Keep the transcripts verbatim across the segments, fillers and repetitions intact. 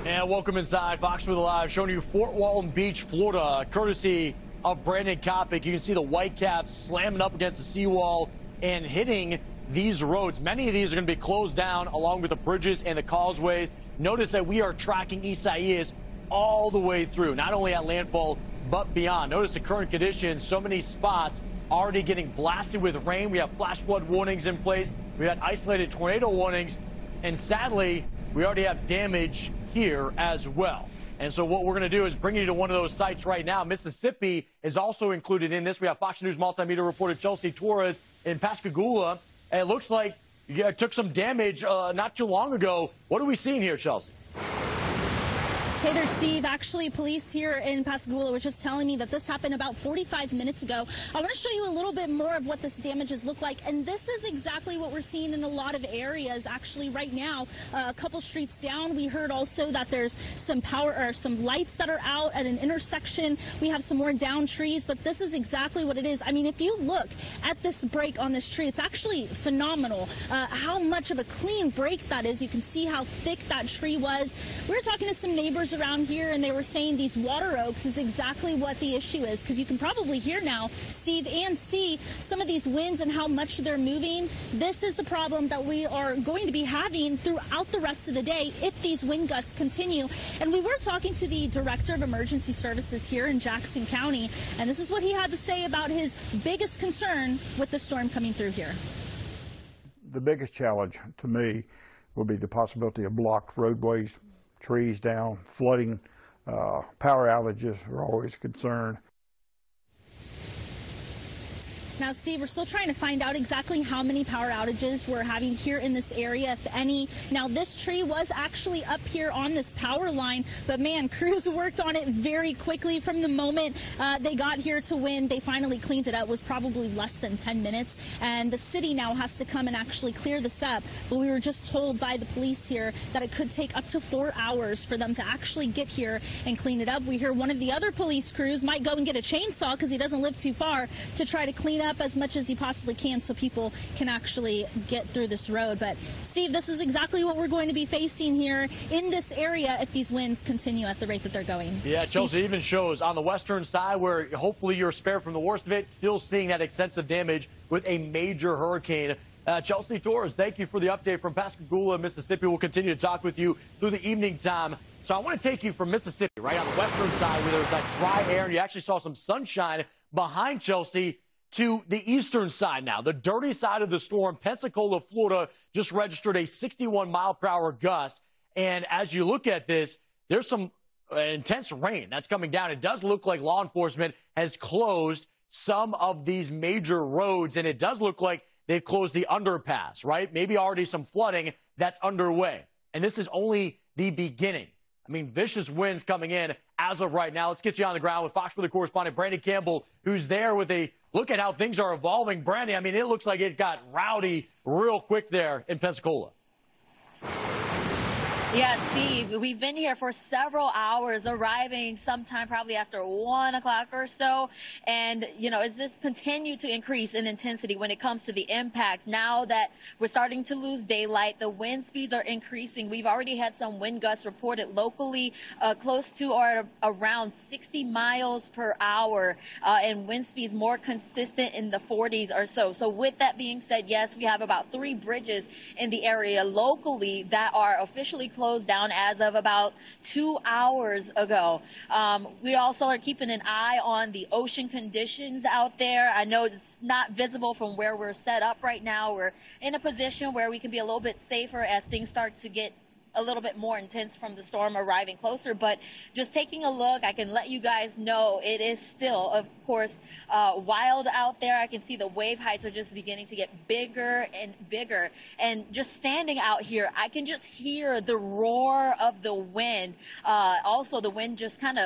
And welcome inside Fox Sports Live, showing you Fort Walton Beach, Florida, courtesy of Brandon Kopic. You can see the Whitecaps slamming up against the seawall and hitting these roads. Many of these are going to be closed down along with the bridges and the causeways. Notice that we are tracking Isaias all the way through, not only at landfall, but beyond. Notice the current conditions, so many spots already getting blasted with rain. We have flash flood warnings in place. We had isolated tornado warnings. And sadly, we already have damage here as well. And so what we're going to do is bring you to one of those sites right now. Mississippi is also included in this. We have Fox News multimedia reporter Chelsea Torres in Pascagoula. And it looks like you took some damage uh, not too long ago. What are we seeing here, Chelsea? Hey there, Steve. Actually, police here in Pascagoula were just telling me that this happened about forty-five minutes ago. I want to show you a little bit more of what this damages look like. And this is exactly what we're seeing in a lot of areas. Actually, right now, uh, a couple streets down, we heard also that there's some power or some lights that are out at an intersection. We have some more down trees, but this is exactly what it is. I mean, if you look at this break on this tree, it's actually phenomenal uh, how much of a clean break that is. You can see how thick that tree was. We were talking to some neighbors around here, and they were saying these water oaks is exactly what the issue is, because you can probably hear now, Steve, and see some of these winds and how much they're moving. This is the problem that we are going to be having throughout the rest of the day if these wind gusts continue. And we were talking to the director of emergency services here in Jackson County, and this is what he had to say about his biggest concern with the storm coming through here. The biggest challenge to me will be the possibility of blocked roadways, trees down, flooding, uh, power outages are always a concern. Now, Steve, we're still trying to find out exactly how many power outages we're having here in this area, if any. Now, this tree was actually up here on this power line, but man, crews worked on it very quickly from the moment uh, they got here to when they finally cleaned it up. It was probably less than ten minutes, and the city now has to come and actually clear this up. But we were just told by the police here that it could take up to four hours for them to actually get here and clean it up. We hear one of the other police crews might go and get a chainsaw because he doesn't live too far to try to clean up up as much as he possibly can so people can actually get through this road. But Steve, this is exactly what we're going to be facing here in this area if these winds continue at the rate that they're going. Yeah, Chelsea, even shows on the western side where hopefully you're spared from the worst of it, still seeing that extensive damage with a major hurricane. Uh, Chelsea Torres, thank you for the update from Pascagoula, Mississippi. We'll continue to talk with you through the evening time. So I want to take you from Mississippi, right on the western side where there's that dry air and you actually saw some sunshine behind Chelsea, to the eastern side now, the dirty side of the storm. Pensacola, Florida just registered a sixty-one mile per hour gust. And as you look at this, there's some uh, intense rain that's coming down. It does look like law enforcement has closed some of these major roads, and it does look like they've closed the underpass, right? Maybe already some flooding that's underway. And this is only the beginning. I mean, vicious winds coming in as of right now. Let's get you on the ground with Fox Sports correspondent Brandon Campbell, who's there with a look at how things are evolving. Brandon, I mean, it looks like it got rowdy real quick there in Pensacola. Yeah, Steve, we've been here for several hours, arriving sometime probably after one o'clock or so. And, you know, it's just continued to increase in intensity when it comes to the impacts. Now that we're starting to lose daylight, the wind speeds are increasing. We've already had some wind gusts reported locally uh, close to or around sixty miles per hour, uh, and wind speeds more consistent in the forties or so. So with that being said, yes, we have about three bridges in the area locally that are officially closed down as of about two hours ago. Um, we also are keeping an eye on the ocean conditions out there. I know it's not visible from where we're set up right now. We're in a position where we can be a little bit safer as things start to get a little bit more intense from the storm arriving closer. But just taking a look, I can let you guys know it is still, of course, uh, wild out there. I can see the wave heights are just beginning to get bigger and bigger. And just standing out here, I can just hear the roar of the wind. Uh, also, the wind just kind of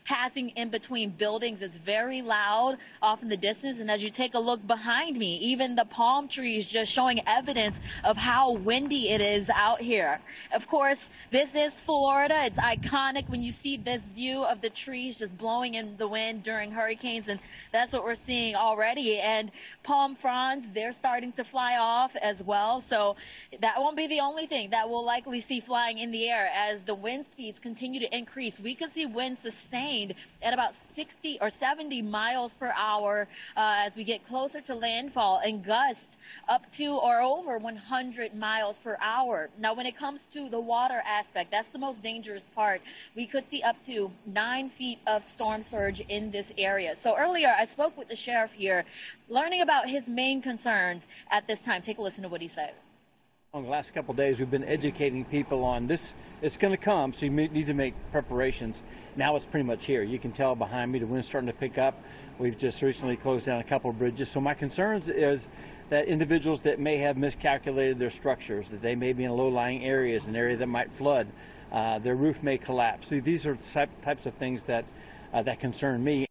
passing in between buildings. It's very loud off in the distance. And as you take a look behind me, even the palm trees just showing evidence of how windy it is out here. Of course, this is Florida. It's iconic when you see this view of the trees just blowing in the wind during hurricanes. And that's what we're seeing already. And palm fronds, they're starting to fly off as well. So that won't be the only thing that we'll likely see flying in the air as the wind speeds continue to increase. We could see winds sustained at about sixty or seventy miles per hour uh, as we get closer to landfall, and gusts up to or over one hundred miles per hour. Now, when it comes to the water aspect, that's the most dangerous part. We could see up to nine feet of storm surge in this area. So earlier, I spoke with the sheriff here, learning about his main concerns at this time. Take a listen to what he said. On the last couple of days, we've been educating people on this. It's going to come, so you need to make preparations. Now it's pretty much here. You can tell behind me the wind's starting to pick up. We've just recently closed down a couple of bridges. So my concerns is that individuals that may have miscalculated their structures, that they may be in low-lying areas, an area that might flood, uh, their roof may collapse. So these are types of things that uh, that concern me.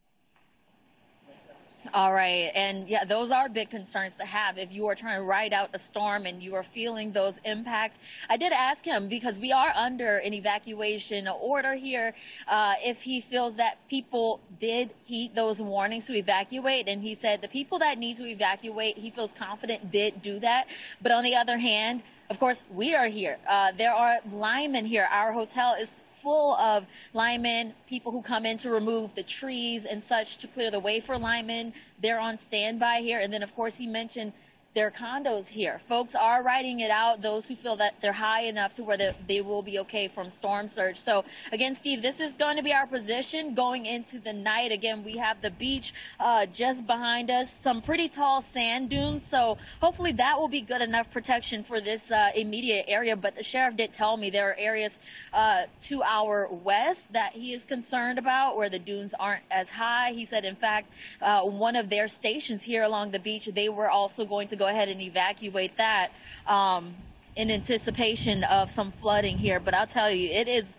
All right. And yeah, those are big concerns to have if you are trying to ride out a storm and you are feeling those impacts. I did ask him, because we are under an evacuation order here, uh, if he feels that people did heed those warnings to evacuate. And he said the people that need to evacuate, he feels confident did do that. But on the other hand, of course, we are here. Uh, there are linemen here. Our hotel is full of linemen, people who come in to remove the trees and such to clear the way for linemen. They're on standby here. And then, of course, he mentioned their condos here. Folks are writing it out, those who feel that they're high enough to where they, they will be okay from storm surge. So, again, Steve, this is going to be our position going into the night. Again, we have the beach uh, just behind us, some pretty tall sand dunes. So hopefully that will be good enough protection for this uh, immediate area. But the sheriff did tell me there are areas uh, to our west that he is concerned about where the dunes aren't as high. He said, in fact, uh, one of their stations here along the beach, they were also going to go ahead and evacuate that um, in anticipation of some flooding here. But I'll tell you, it is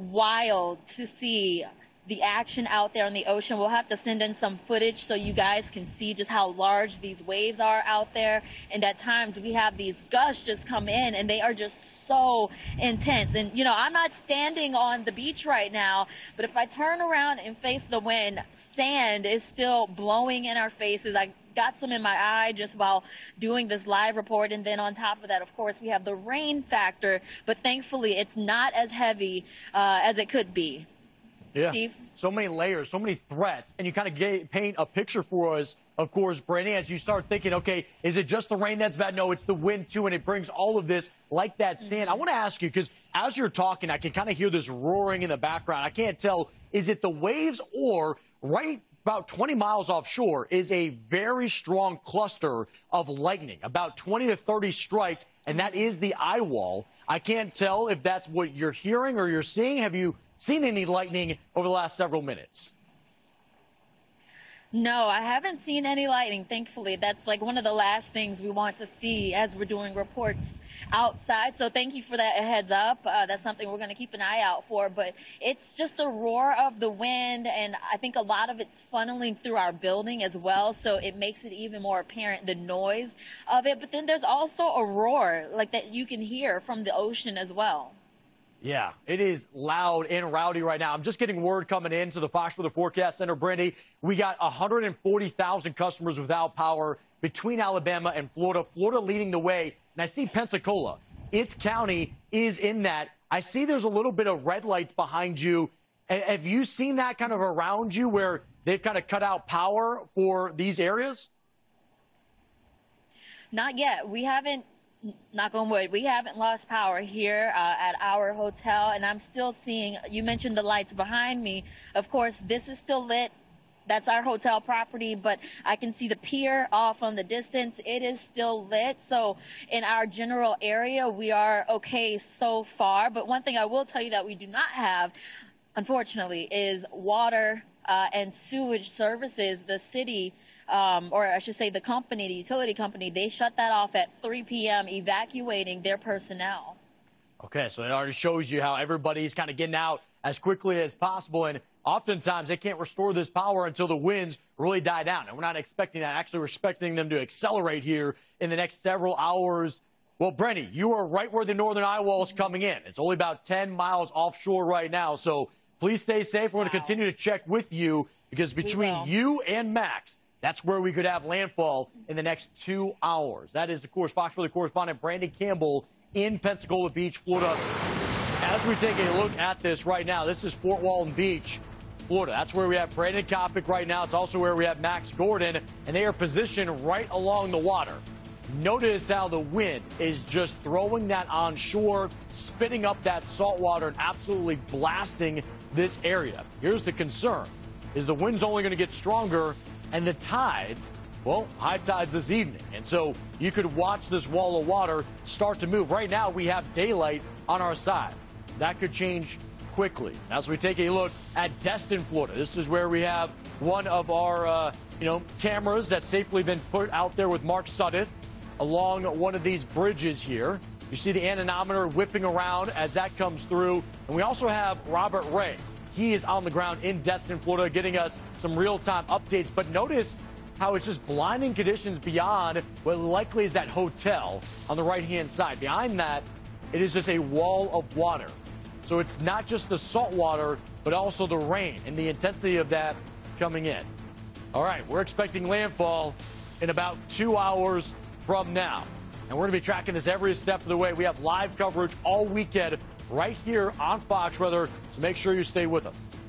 wild to see the action out there on the ocean. We'll have to send in some footage so you guys can see just how large these waves are out there. And at times we have these gusts just come in and they are just so intense. And, you know, I'm not standing on the beach right now, but if I turn around and face the wind, sand is still blowing in our faces. I got some in my eye just while doing this live report. And then on top of that, of course, we have the rain factor, but thankfully it's not as heavy uh, as it could be. Yeah, Steve? So many layers, so many threats, and you kind of paint a picture for us, of course, Brandy, as you start thinking, okay, is it just the rain that's bad? No, it's the wind, too, and it brings all of this like that sand. Mm-hmm. I want to ask you, because as you're talking, I can kind of hear this roaring in the background. I can't tell, is it the waves or right about twenty miles offshore is a very strong cluster of lightning, about twenty to thirty strikes, and that is the eye wall. I can't tell if that's what you're hearing or you're seeing. Have you seen any lightning over the last several minutes? No, I haven't seen any lightning, thankfully. That's like one of the last things we want to see as we're doing reports outside. So thank you for that heads up. Uh, that's something we're going to keep an eye out for. But it's just the roar of the wind, and I think a lot of it's funneling through our building as well. So it makes it even more apparent, the noise of it. But then there's also a roar like that you can hear from the ocean as well. Yeah, it is loud and rowdy right now. I'm just getting word coming in to the Fox Weather Forecast Center, Brandy. We got one hundred forty thousand customers without power between Alabama and Florida. Florida leading the way. And I see Pensacola. Its county is in that. I see there's a little bit of red lights behind you. Have you seen that kind of around you where they've kind of cut out power for these areas? Not yet. We haven't. Knock on wood, we haven't lost power here uh, at our hotel, and I'm still seeing, you mentioned the lights behind me. Of course, this is still lit. That's our hotel property, but I can see the pier off on the distance. It is still lit. So in our general area, we are okay so far. But one thing I will tell you that we do not have, unfortunately, is water uh, and sewage services. The city Um, or I should say the company, the utility company, they shut that off at three p m, evacuating their personnel. Okay, so it already shows you how everybody's kind of getting out as quickly as possible. And oftentimes they can't restore this power until the winds really die down. And we're not expecting that. Actually, we're expecting them to accelerate here in the next several hours. Well, Brenny, you are right where the northern eye wall is coming in. It's only about ten miles offshore right now. So please stay safe. We're wow. going to continue to check with you because between you and Max, that's where we could have landfall in the next two hours. That is, of course, Fox Weather correspondent Brandon Campbell in Pensacola Beach, Florida. As we take a look at this right now, this is Fort Walton Beach, Florida. That's where we have Brandon Kopic right now. It's also where we have Max Gordon, and they are positioned right along the water. Notice how the wind is just throwing that onshore, spitting up that salt water and absolutely blasting this area. Here's the concern, is the wind's only going to get stronger and the tides, well, high tides this evening. And so you could watch this wall of water start to move. Right now we have daylight on our side. That could change quickly. As we take a look at Destin, Florida, this is where we have one of our, uh, you know, cameras that's safely been put out there with Mark Sudduth along one of these bridges here. You see the anemometer whipping around as that comes through. And we also have Robert Ray. He is on the ground in Destin, Florida, getting us some real-time updates. But notice how it's just blinding conditions beyond what likely is that hotel on the right-hand side. Behind that, it is just a wall of water. So it's not just the salt water, but also the rain and the intensity of that coming in. All right, we're expecting landfall in about two hours from now. And we're going to be tracking this every step of the way. We have live coverage all weekend right here on Fox Weather, so make sure you stay with us.